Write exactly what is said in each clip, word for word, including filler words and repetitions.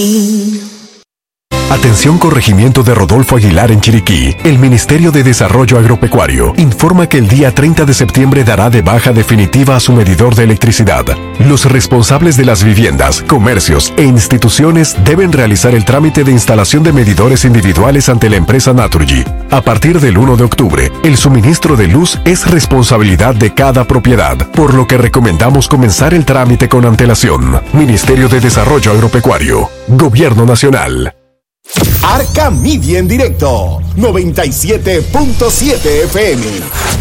Atención Corregimiento de Rodolfo Aguilar en Chiriquí. El Ministerio de Desarrollo Agropecuario informa que el día treinta de septiembre dará de baja definitiva a su medidor de electricidad. Los responsables de las viviendas, comercios e instituciones deben realizar el trámite de instalación de medidores individuales ante la empresa Naturgy. A partir del primero de octubre, el suministro de luz es responsabilidad de cada propiedad, por lo que recomendamos comenzar el trámite con antelación. Ministerio de Desarrollo Agropecuario. Gobierno Nacional. Arca Media en directo, noventa y siete punto siete F M.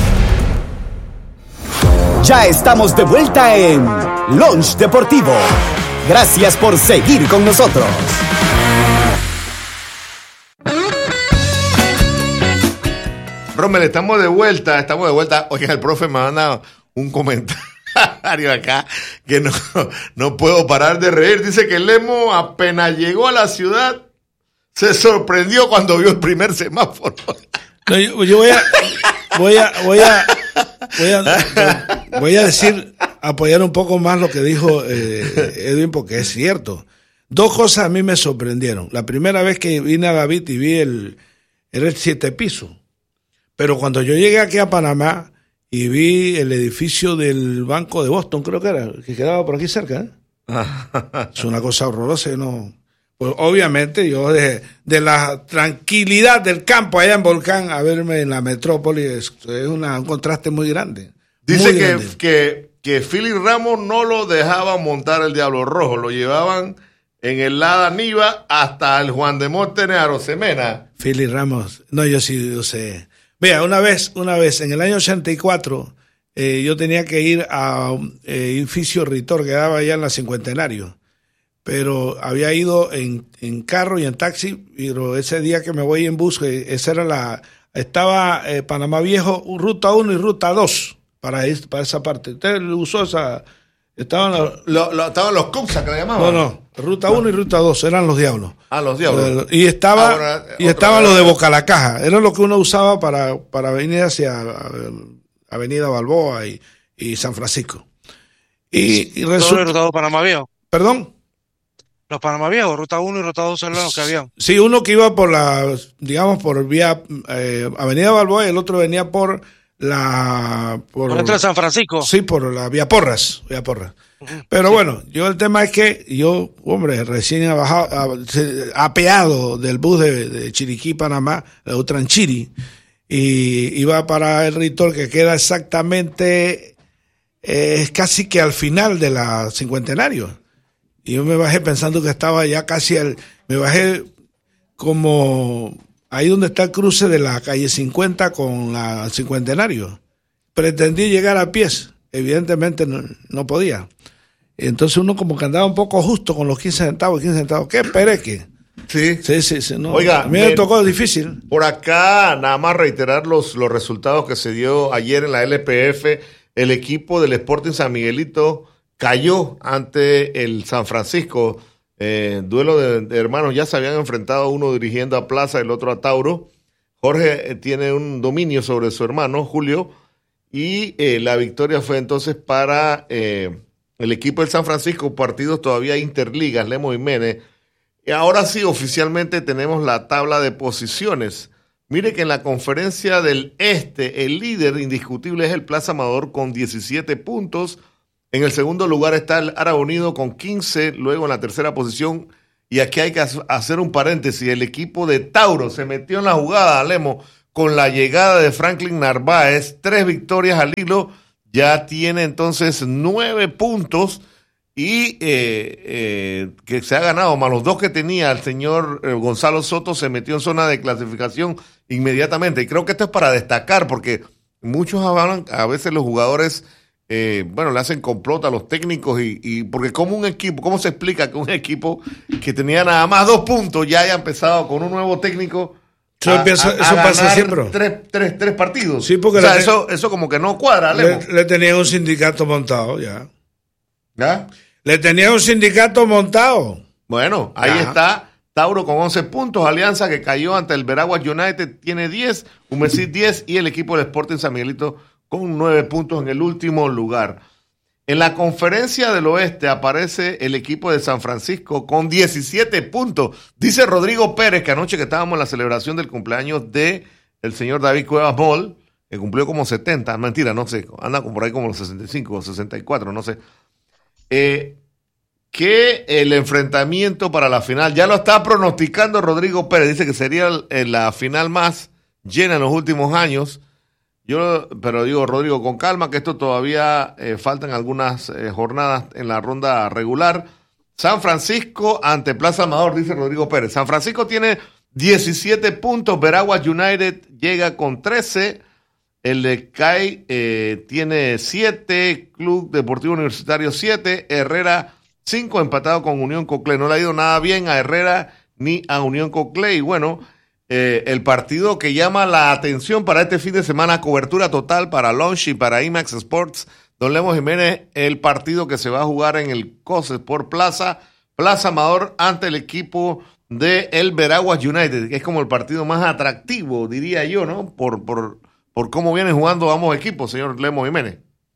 Ya estamos de vuelta en Lunch Deportivo. Gracias por seguir con nosotros. Rommel, estamos de vuelta, estamos de vuelta. Oiga, el profe me manda un comentario acá que no, no puedo parar de reír. Dice que Lemo apenas llegó a la ciudad se sorprendió cuando vio el primer semáforo. No, yo, yo voy a voy a voy a voy a voy a decir apoyar un poco más lo que dijo eh, Edwin, porque es cierto. Dos cosas a mí me sorprendieron. La primera vez que vine a David y vi el era el siete piso, pero cuando yo llegué aquí a Panamá y vi el edificio del Banco de Boston, creo que era, que quedaba por aquí cerca, ¿eh? Es una cosa horrorosa, no. Pues obviamente yo de, de la tranquilidad del campo allá en Volcán a verme en la metrópoli es, es una, un contraste muy grande. Dice muy que, grande. que, que Philly Ramos no lo dejaban montar el Diablo Rojo, lo llevaban en el Lada Niva hasta el Juan de Morten Arosemena. Philly Ramos, no, yo sí, yo sé. Vea, una vez, una vez, en el año ochenta y cuatro, eh, yo tenía que ir a un eh, edificio Ritor que daba allá en la Cincuentenario. Pero había ido en, en carro y en taxi, pero ese día que me voy en bus, esa era la, estaba eh, Panamá Viejo, ruta uno y ruta dos, para, ir, para esa parte. Usted usó esa, estaban los... Lo, lo, estaban los Cupsa que le llamaban. No, no, ruta uno y ruta dos, eran los diablos. Ah, los diablos. Y estaba, Ahora, y estaban los de Boca la Caja, era lo que uno usaba para, para venir hacia Avenida Balboa y, y San Francisco. Y, y resulta... ¿Todo el Panamá Viejo? ¿Perdón? Los Panamá Viejos, ruta uno y ruta dos eran los que habían. Sí, uno que iba por la, digamos, por vía eh, Avenida Balboa y el otro venía por la... Por, por dentro de San Francisco. Sí, por la vía Porras. Vía Porras. Uh-huh. Pero sí. Bueno, yo el tema es que yo, hombre, recién he bajado, apeado del bus de, de Chiriquí, Panamá, de Utranchiri, y iba para el Ritor, que queda exactamente, es eh, casi que al final de la Cincuentenario. Y yo me bajé pensando que estaba ya casi al... Me bajé como ahí donde está el cruce de la calle cincuenta con la Cincuentenario. Pretendí llegar a pies. Evidentemente no, no podía. Entonces uno como que andaba un poco justo con los quince centavos, quince centavos. ¡Qué pereque! Sí. Sí, sí, sí. No. Oiga, a mí me, me tocó difícil. Por acá, nada más reiterar los, los resultados que se dio ayer en la L P F. El equipo del Sporting San Miguelito cayó ante el San Francisco, eh, duelo de, de hermanos, ya se habían enfrentado, uno dirigiendo a Plaza, el otro a Tauro. Jorge eh, tiene un dominio sobre su hermano, Julio, y eh, la victoria fue entonces para eh, el equipo del San Francisco, partidos todavía interligas, Lemo y Mene. Y ahora sí, oficialmente tenemos la tabla de posiciones. Mire que en la conferencia del Este, el líder indiscutible es el Plaza Amador con diecisiete puntos. En el segundo lugar está el Árabe Unido con quince, luego en la tercera posición, y aquí hay que hacer un paréntesis, el equipo de Tauro se metió en la jugada, Lemo, con la llegada de Franklin Narváez, tres victorias al hilo, ya tiene entonces nueve puntos, y eh, eh, que se ha ganado, más los dos que tenía el señor eh, Gonzalo Soto, se metió en zona de clasificación inmediatamente, y creo que esto es para destacar, porque muchos hablan, a veces los jugadores... Eh, bueno, le hacen complot a los técnicos y, y porque como un equipo, ¿cómo se explica que un equipo que tenía nada más dos puntos ya haya empezado con un nuevo técnico a, a, eso a pasa siempre. Tres, tres, tres partidos? Sí, porque o sea, le, eso, eso como que no cuadra. Le, le tenía un sindicato montado ya. ¿Ya? Le tenía un sindicato montado. Bueno, ahí ya está Tauro con once puntos, Alianza que cayó ante el Veraguas United tiene diez, Humesit diez y el equipo del Sporting San Miguelito con nueve puntos en el último lugar. En la conferencia del oeste aparece el equipo de San Francisco con diecisiete puntos. Dice Rodrigo Pérez que anoche que estábamos en la celebración del cumpleaños de el señor David Cuevas Moll, que cumplió como setenta, mentira, no sé, anda por ahí como los sesenta y cinco o sesenta y cuatro, no sé. Eh, que el enfrentamiento para la final, ya lo está pronosticando Rodrigo Pérez, dice que sería el, la final más llena en los últimos años. Yo, pero digo, Rodrigo, con calma, que esto todavía eh, faltan algunas eh, jornadas en la ronda regular. San Francisco ante Plaza Amador, dice Rodrigo Pérez. San Francisco tiene diecisiete puntos, Veraguas United llega con trece, el de C A I eh, tiene siete, Club Deportivo Universitario siete, Herrera cinco, empatado con Unión Coclé. No le ha ido nada bien a Herrera ni a Unión Coclé, y bueno, Eh, el partido que llama la atención para este fin de semana, cobertura total para Launch y para IMAX Sports. Don Lemos Jiménez, el partido que se va a jugar en el COSES por Plaza, Plaza Amador ante el equipo de el Veraguas United, que es como el partido más atractivo, diría yo, ¿no? Por, por, por cómo vienen jugando ambos equipos, señor Lemos Jiménez.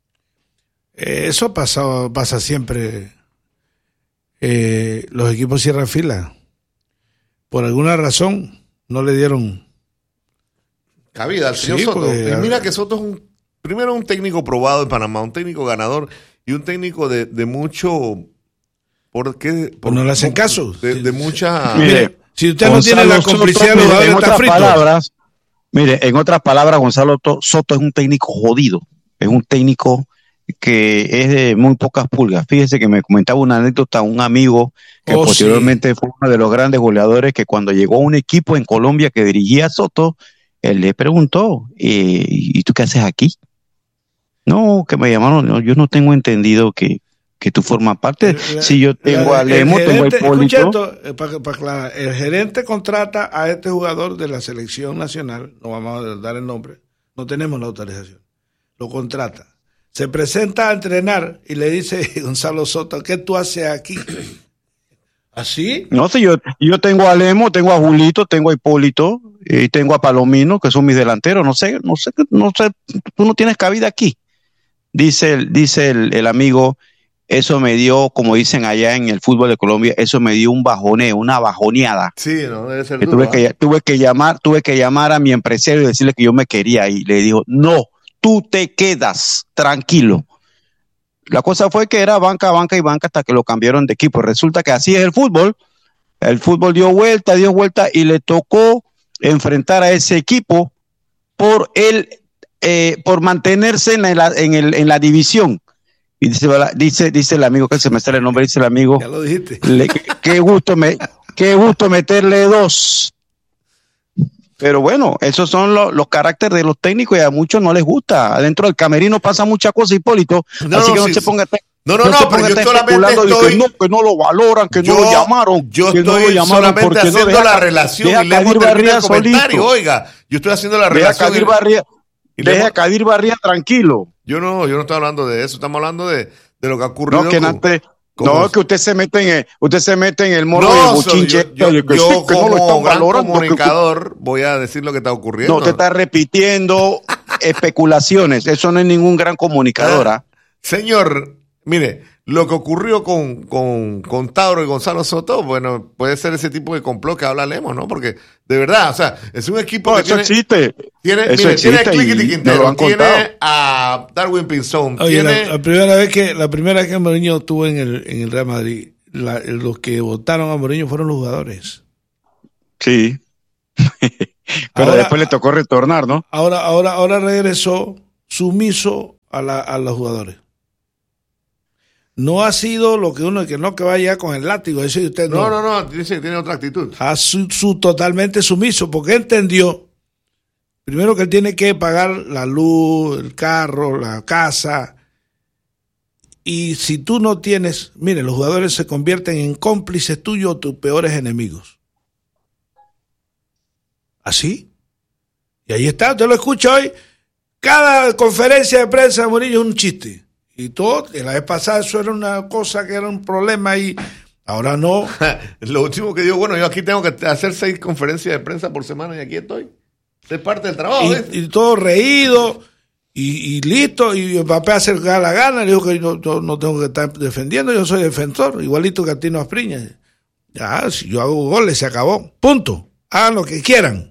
Eh, eso pasa, pasa siempre. Eh, los equipos cierran fila. Por alguna razón no le dieron cabida al señor sí, Soto. Pues, y mira que Soto es un, primero un técnico probado en Panamá, un técnico ganador y un técnico de, de mucho, ¿por qué? Por, pues no le hacen caso. De, de mucha. Mire, si usted no tiene la complicidad de los jugadores, está frito. Palabras, mire, en otras palabras, Gonzalo Soto es un técnico jodido, es un técnico que es de muy pocas pulgas. Fíjese que me comentaba una anécdota un amigo que oh, posteriormente sí. fue uno de los grandes goleadores, que cuando llegó a un equipo en Colombia que dirigía a Soto, él le preguntó, eh, ¿y tú qué haces aquí? No, que me llamaron, no, yo no tengo entendido que, que tú formas parte. La, si yo tengo la, a Lemo, tengo a Hipólito. Esto, eh, para, para aclarar, el gerente contrata a este jugador de la selección nacional, no vamos a dar el nombre, no tenemos la autorización, lo contrata. Se presenta a entrenar y le dice Gonzalo Soto, ¿qué tú haces aquí? ¿Así? No sé, yo, yo tengo a Lemo, tengo a Julito, tengo a Hipólito y tengo a Palomino, que son mis delanteros. No sé, no sé, no sé, tú no tienes cabida aquí. Dice, el, dice el, el amigo, eso me dio, como dicen allá en el fútbol de Colombia, eso me dio un bajoneo, una bajoneada. Sí, no debe ser que duro, tuve, ¿eh? que, tuve que llamar, tuve que llamar a mi empresario y decirle que yo me quería, y le dijo, no, tú te quedas tranquilo. La cosa fue que era banca, banca y banca hasta que lo cambiaron de equipo. Resulta que así es el fútbol. El fútbol dio vuelta, dio vuelta y le tocó enfrentar a ese equipo por el, eh, por mantenerse en la, en, el, en la división. Y dice, dice, dice el amigo, que se me sale el nombre, dice el amigo. Ya lo dijiste. Le, qué gusto me, qué gusto meterle dos. Pero bueno, esos son los, los caracteres de los técnicos y a muchos no les gusta. Adentro del camerino pasa mucha cosa, Hipólito. No, así no, que no sí, se ponga... No, no, no, no pero yo solamente estoy... Que no, que no lo valoran, que yo, no lo llamaron. Yo que estoy no lo llamaron solamente haciendo no deja, la relación deja y le hemos terminado el comentario. solito. Oiga, yo estoy haciendo la deja relación. Cadir y, Barría, y deja hemos, a Cadir Barría tranquilo. Yo no, yo no estoy hablando de eso, estamos hablando de, de lo que ha ocurrido. No, que con, antes... Como, no, que usted se mete en el, usted se mete en el morro no, del bochinche. Yo, yo, que yo sí, que como no lo están gran valorando, comunicador que, voy a decir lo que está ocurriendo. No, te está repitiendo especulaciones. Eso no es ningún gran comunicador. Ah, señor, mire, lo que ocurrió con, con, con Tauro y Gonzalo Soto, bueno, puede ser ese tipo de complot que habla Lemos, ¿no? Porque, de verdad, o sea, es un equipo no, que eso tiene... existe. Tiene, eso mire, existe tiene a Clickety Quintero, tiene a Darwin Pinzón. Oye, tiene... la, la primera vez que la primera vez que Mourinho estuvo en el, en el Real Madrid, la, los que votaron a Mourinho fueron los jugadores. Sí. Pero ahora, después le tocó retornar, ¿no? Ahora, ahora, ahora regresó sumiso a, la, a los jugadores. No ha sido lo que uno, que no que vaya con el látigo, dice usted no. No, no, no, dice que tiene otra actitud. A su, su totalmente sumiso, porque entendió, primero que él tiene que pagar la luz, el carro, la casa, y si tú no tienes, mire, los jugadores se convierten en cómplices tuyos o tus peores enemigos. ¿Así? Y ahí está, usted lo escucha hoy, cada conferencia de prensa de Mourinho es un chiste. Y todo, la vez pasada eso era una cosa que era un problema y ahora no. Lo último que digo, bueno, yo aquí tengo que hacer seis conferencias de prensa por semana y aquí estoy. Es parte del trabajo. Y, y todo reído. Y, y listo, y Mbappé hace la gana, le dijo que yo no, no tengo que estar defendiendo, yo soy defensor, igualito que a Tino Aspriña. Ya, si yo hago goles, se acabó. Punto. Hagan lo que quieran.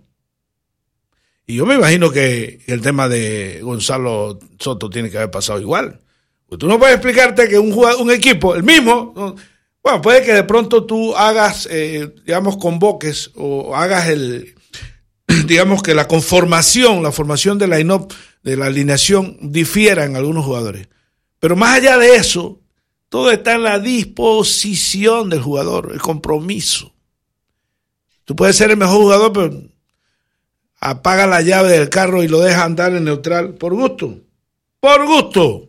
Y yo me imagino que el tema de Gonzalo Soto tiene que haber pasado igual. Pues tú no puedes explicarte que un, jugador, un equipo, el mismo, bueno, puede que de pronto tú hagas, eh, digamos, convoques o hagas el, digamos que la conformación, la formación de la I N O P, de la alineación, difiera en algunos jugadores. Pero más allá de eso, todo está en la disposición del jugador, el compromiso. Tú puedes ser el mejor jugador, pero apaga la llave del carro y lo deja andar en neutral por gusto. Por gusto.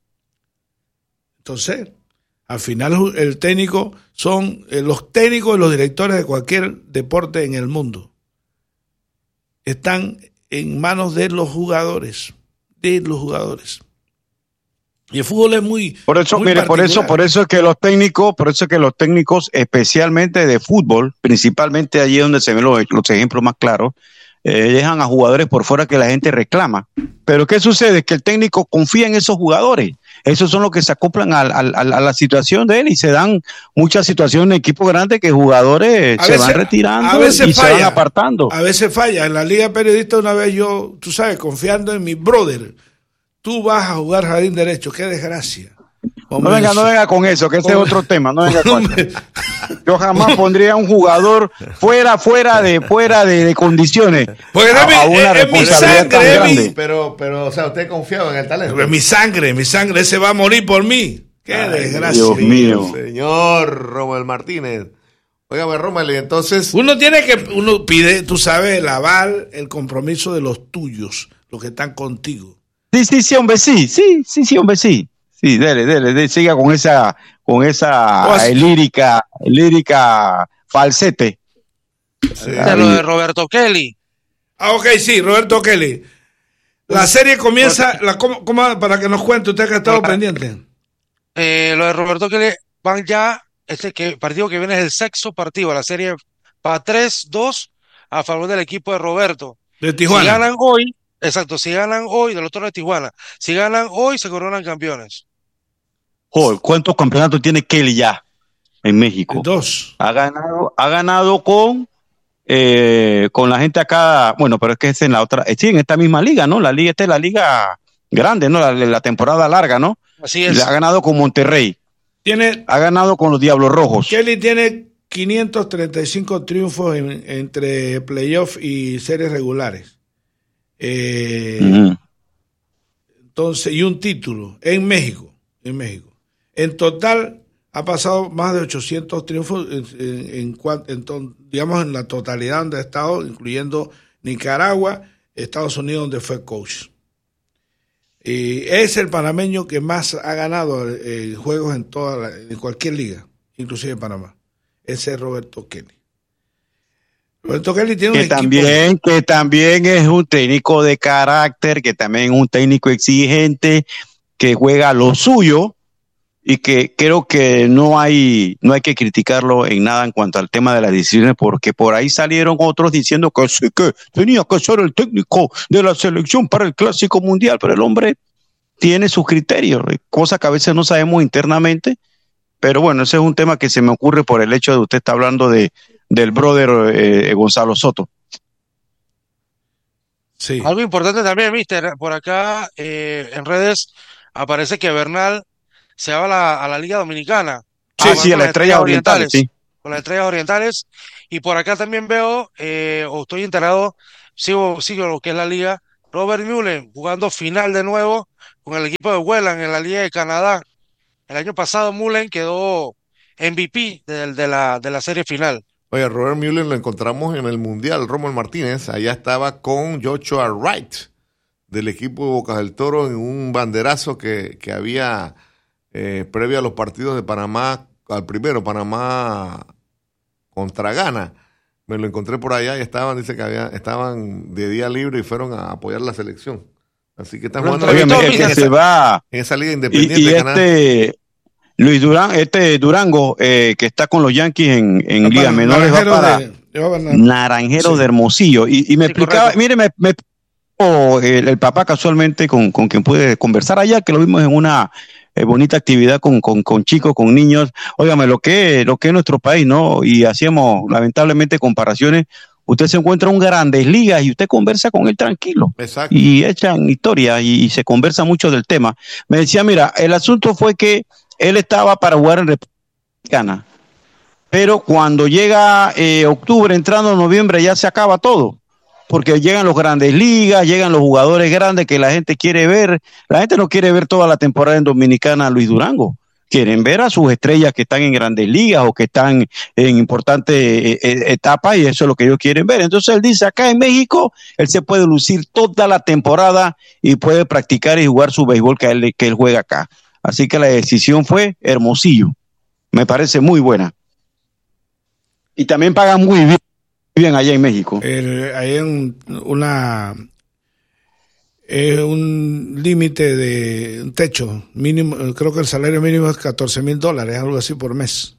Entonces, al final el técnico son eh, los técnicos y los directores de cualquier deporte en el mundo. Están en manos de los jugadores. De los jugadores. Y el fútbol es muy por eso muy mire por eso por eso es que los técnicos por eso es que los técnicos especialmente de fútbol, principalmente allí donde se ven los, los ejemplos más claros, eh, dejan a jugadores por fuera que la gente reclama. Pero ¿qué sucede? Que el técnico confía en esos jugadores. Esos son los que se acoplan a, a, a la situación de él y se dan muchas situaciones en equipos grandes que jugadores a se veces, van retirando a veces y falla, se van apartando. A veces falla. En la Liga Periodista una vez yo, tú sabes, confiando en mi brother, tú vas a jugar jardín derecho. Qué desgracia. No venga, no venga con eso, que ese es otro tema. No venga con eso. Yo jamás pondría a un jugador fuera, fuera de, fuera de, de condiciones. Porque a, mi, a una es, responsabilidad es mi sangre, tan es grande. mi, Pero, pero, o sea, usted confiaba en el talento. es mi sangre, mi sangre, ese va a morir por mí. Qué Ay, desgracia. Dios mío. Señor Rommel Martínez. Óigame, Rommel, y entonces. Uno tiene que, uno pide, tú sabes, el aval, el compromiso de los tuyos, los que están contigo. Sí, sí, sí, hombre, sí, sí, sí, sí, hombre, sí. Sí, dele, dele, dele, siga con esa, con esa pues, eh, lírica, lírica falsete. Sí. De lo de Roberto Kelly. Ah, ok, sí, Roberto Kelly. La serie comienza, la, ¿cómo, cómo, para que nos cuente usted que ha estado pendiente? Eh, lo de Roberto Kelly, van ya, este que, partido que viene es el sexto partido, la serie va tres dos a favor del equipo de Roberto. De Tijuana. Si ganan hoy, exacto, si ganan hoy, del otro de Tijuana, si ganan hoy, se coronan campeones. Joder, ¿cuántos campeonatos tiene Kelly ya en México? Dos. Ha ganado, ha ganado con eh, con la gente acá, bueno, pero es que es en la otra, sí, en esta misma liga, ¿no? La liga, esta es la liga grande, ¿no? La, la temporada larga, ¿no? Así es. Ha ganado con Monterrey. Tiene, ha ganado con los Diablos Rojos. Kelly tiene quinientos treinta y cinco triunfos en, entre playoff y series regulares. Eh, uh-huh. Entonces, y un título en México, en México. En total ha pasado más de ochocientos triunfos en, en, en, en, digamos en la totalidad donde ha estado, incluyendo Nicaragua, Estados Unidos, donde fue coach. Y es el panameño que más ha ganado eh, juegos en toda la, en cualquier liga, inclusive en Panamá. Ese es Roberto Kelly. Roberto Kelly tiene que un también, equipo. Que también es un técnico de carácter, que también es un técnico exigente, que juega lo suyo. Y que creo que no hay no hay que criticarlo en nada en cuanto al tema de las decisiones, porque por ahí salieron otros diciendo que sí, que tenía que ser el técnico de la selección para el Clásico Mundial, pero el hombre tiene sus criterios, cosa que a veces no sabemos internamente, pero bueno, ese es un tema que se me ocurre por el hecho de usted está hablando de del brother eh, Gonzalo Soto. Sí. Algo importante también, mister, por acá eh, en redes aparece que Bernal se va a la, a la Liga Dominicana. Sí, a sí, a las Estrellas Orientales, sí. Con las Estrellas Orientales. Y por acá también veo, eh, o estoy enterado, sigo, sigo lo que es la Liga, Robert Mullen jugando final de nuevo con el equipo de Welland en la Liga de Canadá. El año pasado Mullen quedó M V P de, de, la, de la serie final. Oye, Robert Mullen lo encontramos en el Mundial, Rommel Martínez, allá estaba con Joshua Wright, del equipo de Bocas del Toro, en un banderazo que, que había... Eh, previo a los partidos de Panamá, al primero, Panamá contra Ghana, me lo encontré por allá y estaban, dice que había, estaban de día libre y fueron a apoyar la selección. Así que están jugando Oye, en, en, esa, se va, en esa liga independiente y, y de Canadá. Este, Luis Durán, este Durango, eh, que está con los Yankees en, en ligas menores, va para de, Naranjero sí. de Hermosillo. Y, y me sí, explicaba, correcto. mire, me, me el, el papá casualmente con, con quien pude conversar allá, que lo vimos en una eh, bonita actividad con, con, con chicos, con niños. Óigame, lo que, lo que es nuestro país, ¿no? Y hacíamos lamentablemente comparaciones. Usted se encuentra en Grandes Ligas y usted conversa con él tranquilo. Exacto. Y echan historias y, y se conversa mucho del tema. Me decía, mira, el asunto fue que él estaba para jugar en República Dominicana, pero cuando llega eh, octubre, entrando noviembre, ya se acaba todo. Porque llegan los Grandes Ligas, llegan los jugadores grandes que la gente quiere ver. La gente no quiere ver toda la temporada en Dominicana a Luis Durango. Quieren ver a sus estrellas que están en Grandes Ligas o que están en importantes eh, eh, etapas, y eso es lo que ellos quieren ver. Entonces él dice, acá en México, él se puede lucir toda la temporada y puede practicar y jugar su béisbol que él, que él juega acá. Así que la decisión fue Hermosillo. Me parece muy buena. Y también pagan muy bien. Bien allá en México. El, hay un, una es un límite de un techo mínimo, creo que el salario mínimo es catorce mil dólares, algo así por mes.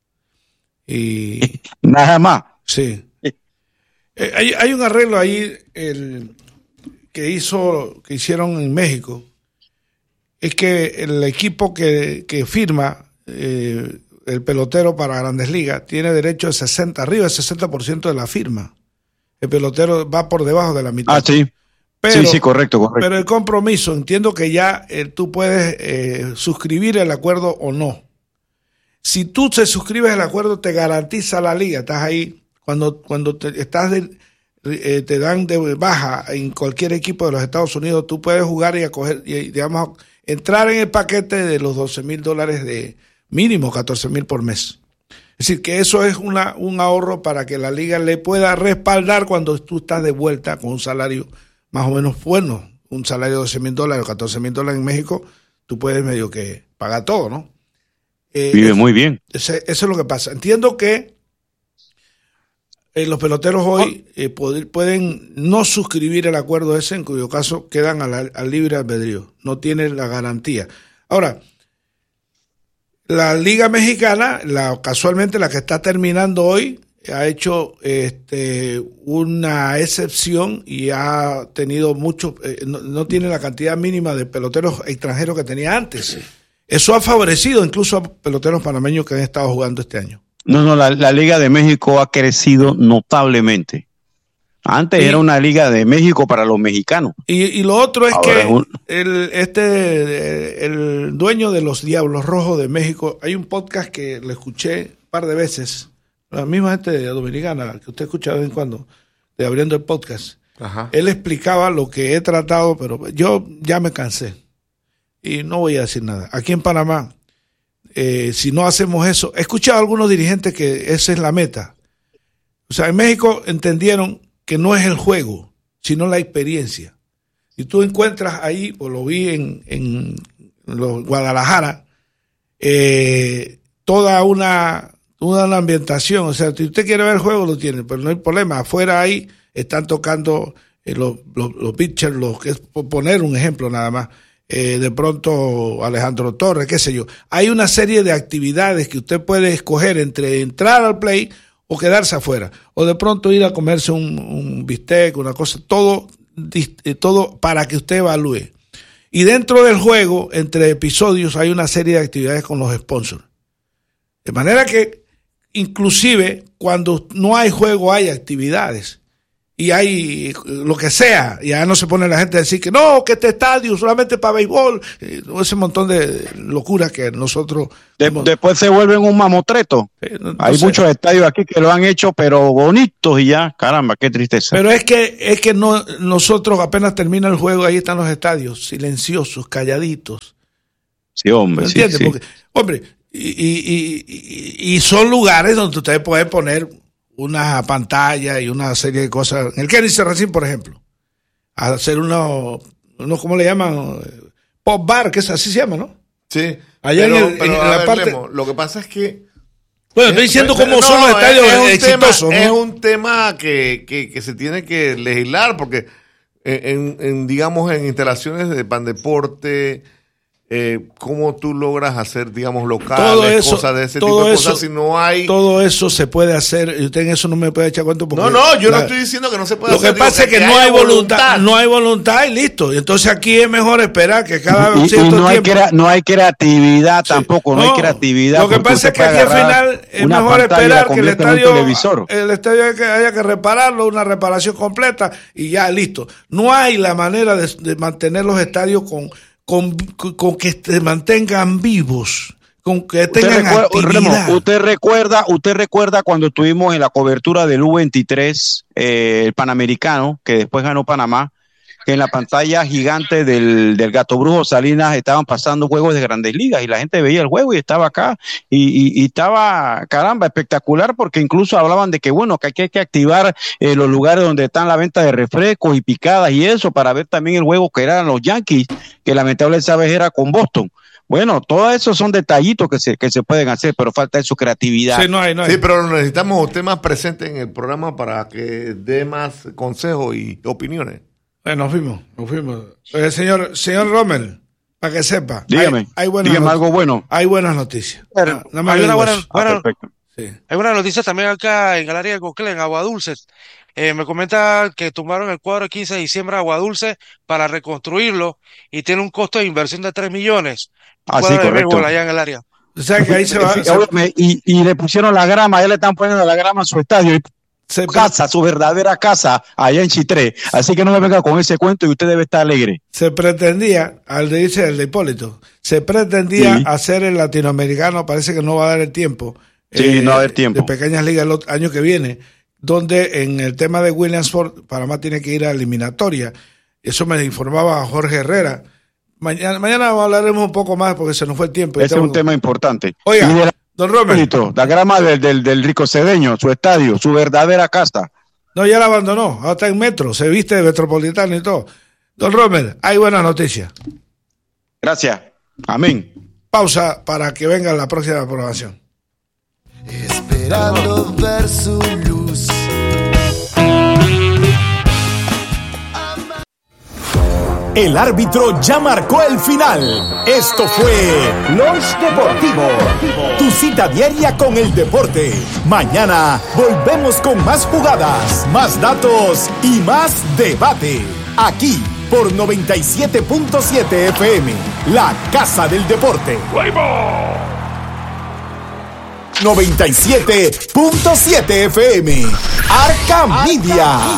Y nada más. Sí. Eh, hay, hay un arreglo ahí el, que hizo, que hicieron en México, es que el equipo que, que firma eh, el pelotero para Grandes Ligas tiene derecho a sesenta, arriba del sesenta por ciento de la firma. El pelotero va por debajo de la mitad. Ah, sí. Pero, sí, sí, correcto, correcto. Pero el compromiso, entiendo que ya eh, tú puedes eh, suscribir el acuerdo o no. Si tú te suscribes el acuerdo, te garantiza la liga. Estás ahí, cuando, cuando te, estás de, eh, te dan de baja en cualquier equipo de los Estados Unidos, tú puedes jugar y acoger, y, digamos, entrar en el paquete de los doce mil dólares de mínimo catorce mil por mes. Es decir, que eso es una, un ahorro para que la liga le pueda respaldar cuando tú estás de vuelta con un salario más o menos bueno, un salario de doce mil dólares o catorce mil dólares en México, tú puedes medio que pagar todo, ¿no? Eh, Vive eso, muy bien. Ese, eso es lo que pasa. Entiendo que eh, los peloteros hoy eh, pueden, pueden no suscribir el acuerdo ese, en cuyo caso quedan al, al libre albedrío. No tienen la garantía. Ahora, la Liga Mexicana, la, casualmente la que está terminando hoy, ha hecho este, una excepción y ha tenido mucho, eh, no, no tiene la cantidad mínima de peloteros extranjeros que tenía antes. Eso ha favorecido incluso a peloteros panameños que han estado jugando este año. No, no, la, la Liga de México ha crecido notablemente. Antes y, era una Liga de México para los mexicanos. Y, y lo otro es Ahora que es un... el, este, el dueño de los Diablos Rojos de México, hay un podcast que lo escuché un par de veces, la misma gente dominicana que usted escucha de vez en cuando, de abriendo el podcast. Ajá. Él explicaba lo que he tratado, pero yo ya me cansé y no voy a decir nada. Aquí en Panamá, eh, si no hacemos eso, he escuchado a algunos dirigentes que esa es la meta. O sea, en México entendieron que no es el juego, sino la experiencia. Y tú encuentras ahí, pues lo vi en, en los Guadalajara, eh, toda una, una, una ambientación. O sea, si usted quiere ver el juego, lo tiene, pero no hay problema. Afuera ahí están tocando eh, los, los, los pitchers, los, que es por poner un ejemplo nada más. Eh, de pronto Alejandro Torres, qué sé yo. Hay una serie de actividades que usted puede escoger entre entrar al play o quedarse afuera, o de pronto ir a comerse un, un bistec, una cosa, todo, todo para que usted evalúe. Y dentro del juego, entre episodios, hay una serie de actividades con los sponsors. De manera que, inclusive, cuando no hay juego, hay actividades. Y hay lo que sea, y ya no se pone la gente a decir que no, que este estadio solamente para béisbol, ese montón de locuras que nosotros... De, hemos... Después se vuelven un mamotreto. Eh, no, hay no muchos sé. estadios aquí que lo han hecho, pero bonitos y ya, caramba, qué tristeza. Pero es que es que no nosotros apenas termina el juego, ahí están los estadios, silenciosos, calladitos. Sí, hombre, sí, ¿entiendes? sí. Porque, hombre, y, y, y, y son lugares donde ustedes pueden poner una pantalla y una serie de cosas. En el Kenny Serracín, por ejemplo, a hacer unos, unos, ¿cómo le llaman? Pop bar, que es así se llama, ¿no? Sí. Allá pero, en, el, pero, en a la ver, parte... Lemo, lo que pasa es que... Bueno, estoy diciendo cómo no, son los estadios es, es exitosos. Tema, ¿no? Es un tema que, que, que se tiene que legislar, porque en, en digamos, en instalaciones de Pandeporte, Eh, ¿Cómo tú logras hacer, digamos, locales, todo eso, cosas de ese todo tipo de eso, cosas si no hay? Todo eso se puede hacer y usted en eso no me puede echar cuento porque no, no, yo la, no estoy diciendo que no se puede lo hacer. Lo que pasa digo, es que, que no hay voluntad, voluntad, no hay voluntad y listo. Entonces aquí es mejor esperar que cada y, cierto y no, hay tiempo... crea, no hay creatividad sí. tampoco, no, no hay creatividad. Lo que pasa es que aquí al final es mejor esperar que el estadio, el estadio haya que repararlo, una reparación completa y ya listo. No hay la manera de, de mantener los estadios con Con, con que se mantengan vivos, con que tengan usted actividad. Remo, usted recuerda, usted recuerda cuando estuvimos en la cobertura del U veintitrés, eh, el Panamericano, que después ganó Panamá, que en la pantalla gigante del, del Gato Brujo Salinas estaban pasando juegos de Grandes Ligas y la gente veía el juego y estaba acá y, y, y estaba, caramba, espectacular porque incluso hablaban de que bueno, que hay que activar eh, los lugares donde están la venta de refrescos y picadas y eso para ver también el juego que eran los Yankees, que lamentablemente esa vez era con Boston. Bueno, todo eso son detallitos que se, que se pueden hacer, pero falta su creatividad. Sí, no hay, no hay. Sí, pero necesitamos usted más presente en el programa para que dé más consejos y opiniones. Eh, nos fuimos, nos fuimos. Eh, señor, señor Rommel, para que sepa. Dígame, hay, hay buenas dígame not- algo bueno. Hay buenas noticias. Pero, no, no hay una buena, ah, buena, sí. hay buenas noticias también acá en el área de Coclé, en Aguadulce. Eh, me comenta que tumbaron el cuadro el quince de diciembre a Aguadulce para reconstruirlo y tiene un costo de inversión de tres millones. Ah, sí, cuadro de correcto. béisbol allá en el área. O sea que ahí se va. Sí, se, óyeme, y, y le pusieron la grama, ya le están poniendo la grama a su estadio. se, Casa, su verdadera casa, allá en Chitré. Así que no me venga con ese cuento y usted debe estar alegre. se pretendía, al de dice el de Hipólito, se pretendía Sí. hacer el latinoamericano, parece que no va a dar el tiempo. Sí, no va a haber tiempo. De pequeñas ligas el año que viene, donde en el tema de Williamsport, Panamá tiene que ir a eliminatoria. Eso me informaba Jorge Herrera. Mañana, mañana hablaremos un poco más porque se nos fue el tiempo. Ese es un tema importante. Oiga, Y de la, don Rommel. la grama del, del, del Rico Cedeño, su estadio, su verdadera casa. No, ya la abandonó. Ahora está en metro, se viste de metropolitano y todo. Don Rommel, hay buenas noticias. Gracias. Amén. Pausa para que venga la próxima programación. Esperando ver su luz. El árbitro ya marcó el final. Esto fue Lunch Deportivo, tu cita diaria con el deporte. Mañana volvemos con más jugadas, más datos y más debate. Aquí por noventa y siete punto siete F M, la Casa del Deporte. noventa y siete punto siete F M, Arca Media.